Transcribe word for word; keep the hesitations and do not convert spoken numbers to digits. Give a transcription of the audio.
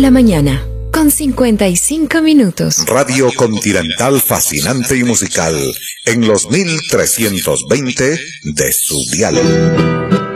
la mañana, con cincuenta y cinco minutos. Radio Continental fascinante y musical, en los mil trescientos veinte de su dial.